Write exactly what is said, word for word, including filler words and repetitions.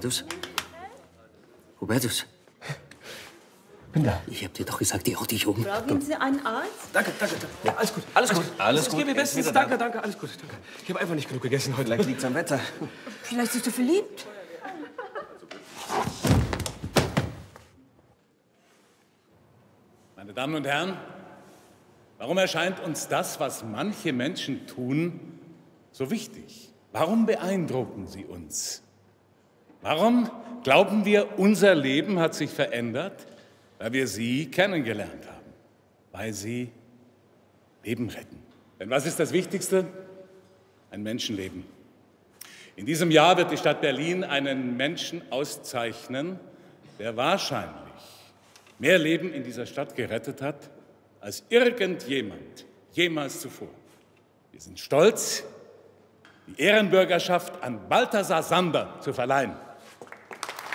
Hubertus? Hubertus? Bin da. Ich hab dir doch gesagt, die haut dich um. Brauchen Sie einen Arzt? Danke, danke, danke. Ja, alles gut, alles gut. Alles Ich gut. gebe mir bestens. Wieder da. Danke, danke, alles gut. Danke. Ich habe einfach nicht genug gegessen heute. Vielleicht liegt's am Wetter. Vielleicht ist er verliebt. Meine Damen und Herren, warum erscheint uns das, was manche Menschen tun, so wichtig? Warum beeindrucken sie uns? Warum glauben wir, unser Leben hat sich verändert, weil wir sie kennengelernt haben, weil sie Leben retten? Denn was ist das Wichtigste? Ein Menschenleben. In diesem Jahr wird die Stadt Berlin einen Menschen auszeichnen, der wahrscheinlich mehr Leben in dieser Stadt gerettet hat, als irgendjemand jemals zuvor. Wir sind stolz, die Ehrenbürgerschaft an Balthasar Sander zu verleihen.